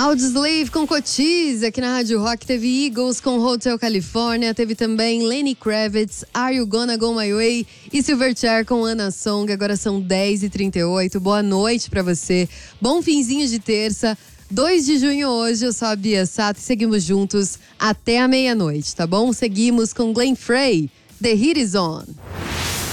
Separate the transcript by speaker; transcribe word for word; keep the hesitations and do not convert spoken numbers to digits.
Speaker 1: Audioslave com Cochise aqui na Rádio Rock. Teve Eagles com Hotel California. Teve também Lenny Kravitz, Are You Gonna Go My Way? E Silverchair com Ana Song. Agora são dez e trinta e oito. Boa noite pra você. Bom finzinho de terça. dois de junho hoje. Eu sou a Bia Sato e seguimos juntos até a meia-noite, tá bom? Seguimos com Glenn Frey, The Heat Is On.